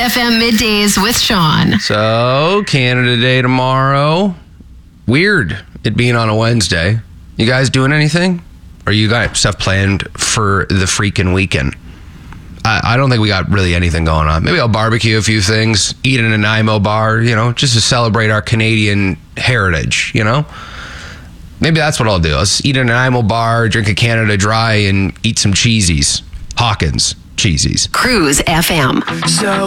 FM Middays with Sean. So, Canada Day tomorrow. Weird, it being on a Wednesday. You guys doing anything? Or you got stuff planned for the freaking weekend? I don't think we got really anything going on. Maybe I'll barbecue a few things, eat in an Nanaimo bar, just to celebrate our Canadian heritage, Maybe that's what I'll do. I'll just eat in an Nanaimo bar, drink a Canada Dry, and eat some cheesies. Hawkins cheesies. Cruise FM. So